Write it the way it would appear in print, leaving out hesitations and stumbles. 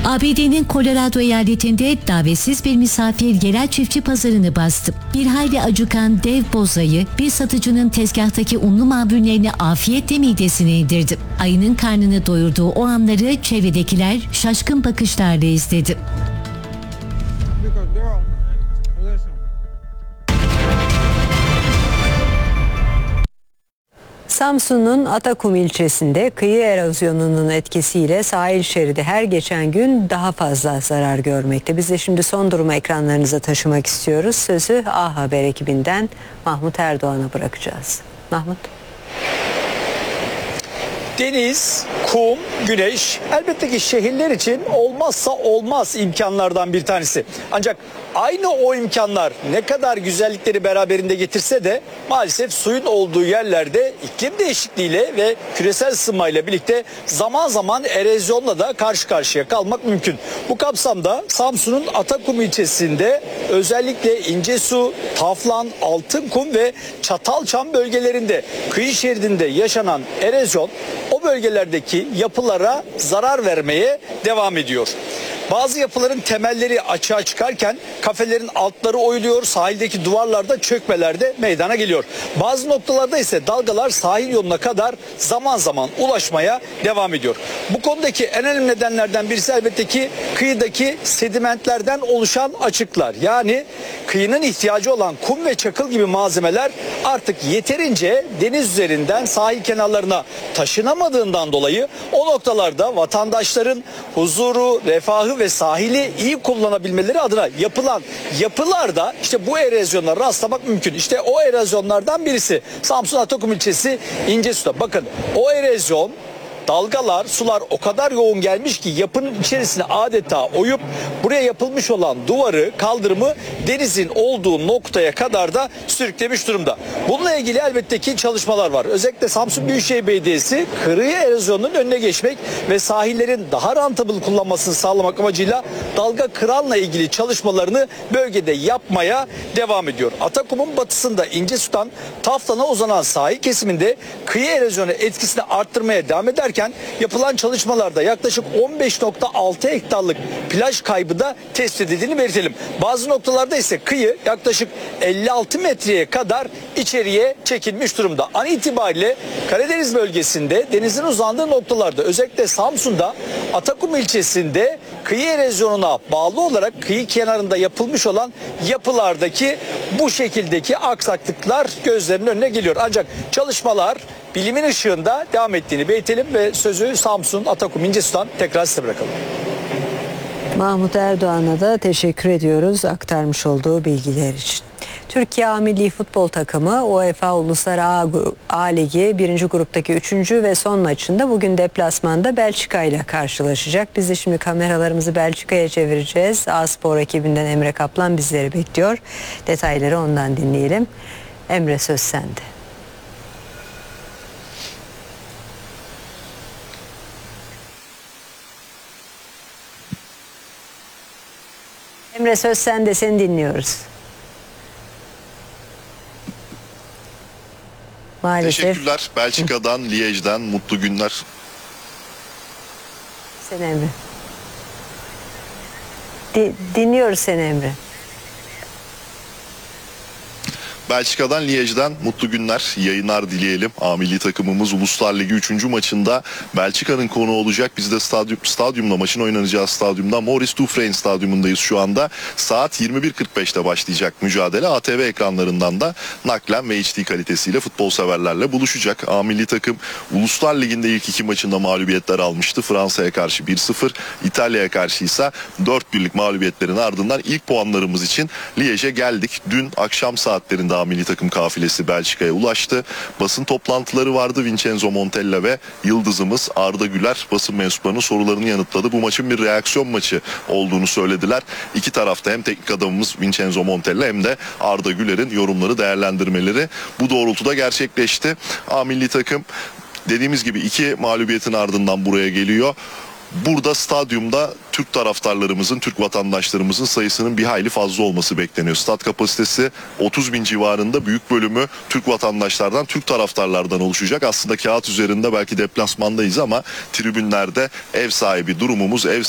ABD'nin Colorado eyaletinde davetsiz bir misafir yerel çiftçi pazarını bastı. Bir hayli acıkan dev bozayı bir satıcının tezgahtaki unlu mamullerini afiyetle midesine indirdi. Ayının karnını doyurduğu o anları çevredekiler şaşkın bakışlarla izledi. Samsun'un Atakum ilçesinde kıyı erozyonunun etkisiyle sahil şeridi her geçen gün daha fazla zarar görmekte. Biz de şimdi son durumu ekranlarınıza taşımak istiyoruz. Sözü A Haber ekibinden Mahmut Erdoğan'a bırakacağız. Mahmut. Deniz, kum, güneş elbette ki şehirler için olmazsa olmaz imkanlardan bir tanesi. Ancak aynı o imkanlar ne kadar güzellikleri beraberinde getirse de maalesef suyun olduğu yerlerde iklim değişikliğiyle ve küresel ısınmayla birlikte zaman zaman erozyonla da karşı karşıya kalmak mümkün. Bu kapsamda Samsun'un Atakum ilçesinde özellikle İncesu, Taflan, Altınkum ve Çatalçam bölgelerinde kıyı şeridinde yaşanan erozyon o bölgelerdeki yapılara zarar vermeye devam ediyor. Bazı yapıların temelleri açığa çıkarken kafelerin altları oyuluyor, sahildeki duvarlarda çökmeler de meydana geliyor. Bazı noktalarda ise dalgalar sahil yoluna kadar zaman zaman ulaşmaya devam ediyor. Bu konudaki en önemli nedenlerden birisi elbette ki kıyıdaki sedimentlerden oluşan açıklar. Yani kıyının ihtiyacı olan kum ve çakıl gibi malzemeler artık yeterince deniz üzerinden sahil kenarlarına taşınamadığından dolayı o noktalarda vatandaşların huzuru, refahı ve sahili iyi kullanabilmeleri adına yapılan yapılarda işte bu erozyonlara rastlamak mümkün. İşte o erozyonlardan birisi Samsun Atakum ilçesi İncesu'da. Bakın o erozyon, dalgalar, sular o kadar yoğun gelmiş ki yapının içerisine adeta oyup buraya yapılmış olan duvarı, kaldırımı denizin olduğu noktaya kadar da sürüklemiş durumda. Bununla ilgili elbette ki çalışmalar var. Özellikle Samsun Büyükşehir Belediyesi kıyı erozyonunun önüne geçmek ve sahillerin daha rentable kullanmasını sağlamak amacıyla dalga kıranla ilgili çalışmalarını bölgede yapmaya devam ediyor. Atakum'un batısında İncesu'dan Taflan'a uzanan sahil kesiminde kıyı erozyonu etkisini arttırmaya devam ederken yapılan çalışmalarda yaklaşık 15,6 hektarlık plaj kaybı da tespit edildiğini belirtelim. Bazı noktalarda ise kıyı yaklaşık 56 metreye kadar içeriye çekilmiş durumda. An itibariyle Karadeniz bölgesinde denizin uzandığı noktalarda özellikle Samsun'da Atakum ilçesinde kıyı erozyonuna bağlı olarak kıyı kenarında yapılmış olan yapılardaki bu şekildeki aksaklıklar gözlerinin önüne geliyor. Ancak çalışmalar bilimin ışığında devam ettiğini belirtelim ve sözü Samsun, Atakum, İncesu'dan tekrar size bırakalım. Mahmut Erdoğan'a da teşekkür ediyoruz aktarmış olduğu bilgiler için. Türkiye A Milli Futbol Takımı UEFA Uluslararası A Ligi 1. gruptaki 3. ve son maçında bugün deplasmanda Belçika ile karşılaşacak. Biz de şimdi kameralarımızı Belçika'ya çevireceğiz. A Spor ekibinden Emre Kaplan bizleri bekliyor. Detayları ondan dinleyelim. Emre, söz sende. Emre, söz sende, seni dinliyoruz. Maalesef. Teşekkürler. Belçika'dan, Liège'den mutlu günler. Sen Emre. Dinliyoruz seni Emre. Belçika'dan, Liège'den mutlu günler, yayınlar dileyelim. A Milli takımımız Uluslar Ligi 3. maçında Belçika'nın konuğu olacak. Biz de stadyumda, maçın oynanacağı stadyumda, Maurice Dufresne stadyumundayız şu anda. Saat 21.45'te başlayacak mücadele. ATV ekranlarından da naklen ve HD kalitesiyle futbol severlerle buluşacak. A Milli takım Uluslar Ligi'nde ilk 2 maçında mağlubiyetler almıştı. Fransa'ya karşı 1-0, İtalya'ya karşı ise 4-1'lik mağlubiyetlerin ardından ilk puanlarımız için Liège'e geldik. Dün akşam saatlerinde milli takım kafilesi Belçika'ya ulaştı. Basın toplantıları vardı. Vincenzo Montella ve yıldızımız Arda Güler basın mensuplarının sorularını yanıtladı. Bu maçın bir reaksiyon maçı olduğunu söylediler. İki tarafta hem teknik adamımız Vincenzo Montella hem de Arda Güler'in yorumları, değerlendirmeleri bu doğrultuda gerçekleşti. A milli takım dediğimiz gibi 2 mağlubiyetin ardından buraya geliyor. Burada stadyumda Türk taraftarlarımızın, Türk vatandaşlarımızın sayısının bir hayli fazla olması bekleniyor. Stat kapasitesi 30.000 civarında, büyük bölümü Türk vatandaşlardan, Türk taraftarlardan oluşacak. Aslında kağıt üzerinde belki deplasmandayız ama tribünlerde ev sahibi durumumuz, ev